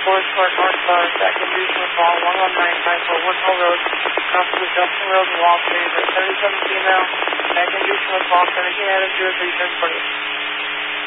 Forest Park, northbound, back inducement call 11954 Woodhull Road, Constable Justin Road, Walk, at 77 female, back inducement call 17 Adam 03 1040.